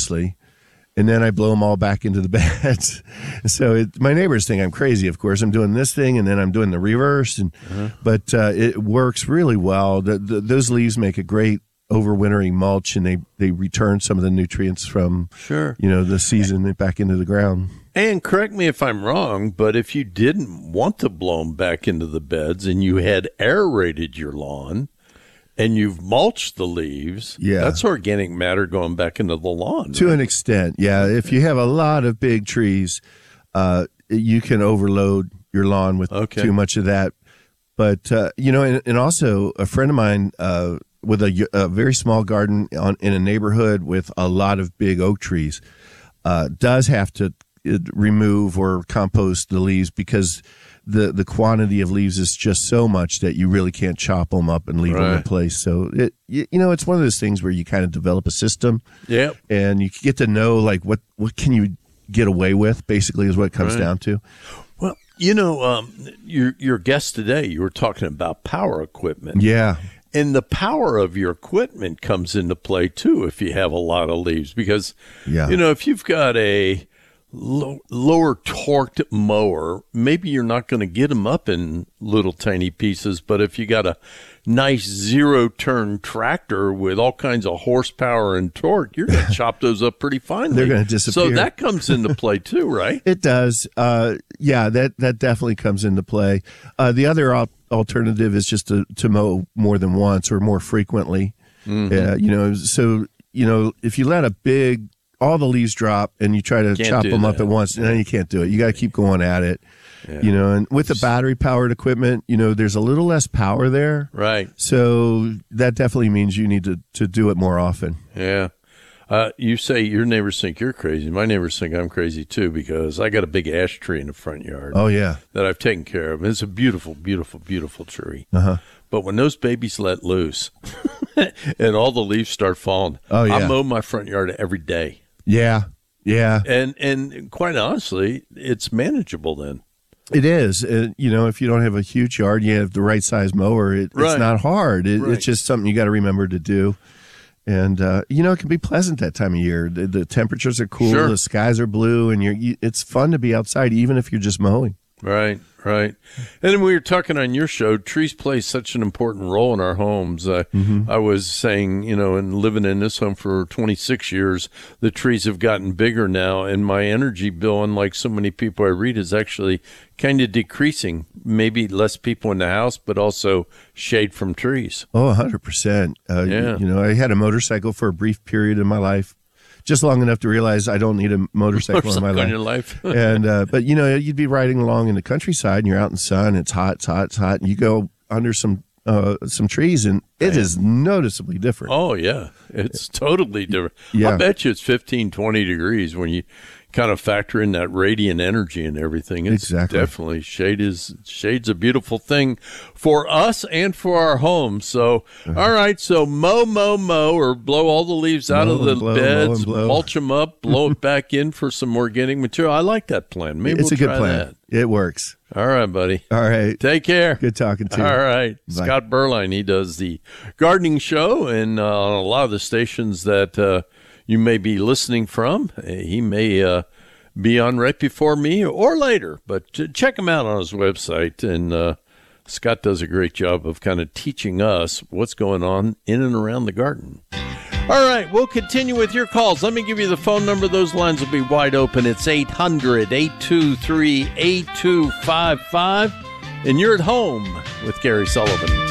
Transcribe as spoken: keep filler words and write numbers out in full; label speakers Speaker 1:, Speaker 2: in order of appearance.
Speaker 1: obviously. And then I blow them all back into the beds. So it, my neighbors think I'm crazy, of course. I'm doing this thing, and then I'm doing the reverse. And uh-huh. But uh, it works really well. The, the, those leaves make a great overwintering mulch, and they, they return some of the nutrients from
Speaker 2: sure.
Speaker 1: you know, the season back into the ground.
Speaker 2: And correct me if I'm wrong, but if you didn't want to blow them back into the beds and you had aerated your lawn, and you've mulched the leaves,
Speaker 1: yeah.
Speaker 2: that's organic matter going back into the lawn.
Speaker 1: To
Speaker 2: right?
Speaker 1: an extent, yeah. If you have a lot of big trees, uh, you can overload your lawn with okay. too much of that. But, uh, you know, and, and also a friend of mine uh, with a, a very small garden on, in a neighborhood with a lot of big oak trees uh, does have to remove or compost the leaves because the the quantity of leaves is just so much that you really can't chop them up and leave right. them in place. So it you, you know it's one of those things where you kind of develop a system,
Speaker 2: yeah,
Speaker 1: and you get to know like what what can you get away with. Basically, is what it comes
Speaker 2: right.
Speaker 1: down to.
Speaker 2: Well, you know, um, your your guest today, you were talking about power equipment,
Speaker 1: yeah.
Speaker 2: And the power of your equipment comes into play too if you have a lot of leaves because,
Speaker 1: yeah.
Speaker 2: you know, if you've got a Low, lower torqued mower, maybe you're not going to get them up in little tiny pieces, but if you got a nice zero turn tractor with all kinds of horsepower and torque, you're going to chop those up pretty finely.
Speaker 1: They're going to disappear.
Speaker 2: So that comes into play too, right?
Speaker 1: It does. Uh, yeah, that, that definitely comes into play. Uh, the other al- alternative is just to, to mow more than once or more frequently. Mm-hmm. Uh, you know, so, you know, if you let a big all the leaves drop and you try to
Speaker 2: can't
Speaker 1: chop them
Speaker 2: that.
Speaker 1: up at once, and then you can't do it. You got to keep going at it, yeah. you know, and with the battery powered equipment, you know, there's a little less power there.
Speaker 2: Right.
Speaker 1: So that definitely means you need to, to do it more often.
Speaker 2: Yeah. Uh, you say your neighbors think you're crazy. My neighbors think I'm crazy too because I got a big ash tree in the front yard.
Speaker 1: Oh, yeah.
Speaker 2: That I've taken care of. It's a beautiful, beautiful, beautiful tree.
Speaker 1: Uh-huh.
Speaker 2: But when those babies let loose and all the leaves start falling,
Speaker 1: oh, yeah.
Speaker 2: I mow my front yard every day.
Speaker 1: Yeah, yeah.
Speaker 2: And and quite honestly, it's manageable then.
Speaker 1: It is. Uh, you know, if you don't have a huge yard, you have the right size mower, it,
Speaker 2: right.
Speaker 1: it's not hard. It,
Speaker 2: right.
Speaker 1: It's just something you got to remember to do. And, uh, you know, it can be pleasant that time of year. The, the temperatures are cool,
Speaker 2: sure.
Speaker 1: the skies are blue, and you're, you, it's fun to be outside even if you're just mowing.
Speaker 2: Right, right. And then we were talking on your show, trees play such an important role in our homes. Uh, mm-hmm. I was saying, you know, and living in this home for twenty-six years, the trees have gotten bigger now, and my energy bill, unlike so many people I read, is actually kind of decreasing. Maybe less people in the house, but also shade from trees.
Speaker 1: Oh, one hundred percent. Uh,
Speaker 2: yeah.
Speaker 1: You know, I had a motorcycle for a brief period in my life. Just long enough to realize I don't need a motorcycle,
Speaker 2: motorcycle
Speaker 1: in my
Speaker 2: in
Speaker 1: life.
Speaker 2: Your life.
Speaker 1: and uh, but you know, you'd be riding along in the countryside, and you're out in the sun. It's hot, it's hot, it's hot. And you go under some uh, some trees, and it Man. is noticeably different.
Speaker 2: Oh yeah, it's totally different.
Speaker 1: Yeah.
Speaker 2: I bet you it's fifteen, twenty degrees when you kind of factor in that radiant energy and everything. It's
Speaker 1: exactly.
Speaker 2: Definitely shade is shade's a beautiful thing for us and for our homes. So uh-huh. all right, so mow, mow, mow, or blow all the leaves out
Speaker 1: mow
Speaker 2: of the
Speaker 1: blow,
Speaker 2: beds,
Speaker 1: blow
Speaker 2: mulch them up, blow it back in for some organic material. I like that plan. Maybe
Speaker 1: it's
Speaker 2: we'll
Speaker 1: a good
Speaker 2: try
Speaker 1: plan.
Speaker 2: That.
Speaker 1: It works.
Speaker 2: All right, buddy.
Speaker 1: All right.
Speaker 2: Take care.
Speaker 1: Good talking to you.
Speaker 2: All right.
Speaker 1: Bye.
Speaker 2: Scott Berline, he does the gardening show and uh, on a lot of the stations that uh, you may be listening from. He may uh, be on right before me or later, but check him out on his website. And uh, Scott does a great job of kind of teaching us what's going on in and around the garden. All right, we'll continue with your calls. Let me give you the phone number. Those lines will be wide open. It's eight hundred, eight two three, eight two five five. And you're at home with Gary Sullivan.